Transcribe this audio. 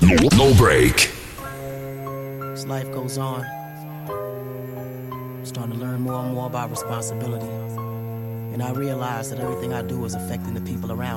No break. As life goes on, I'm starting to learn more and more about responsibility. And I realize that everything I do is affecting the people around me.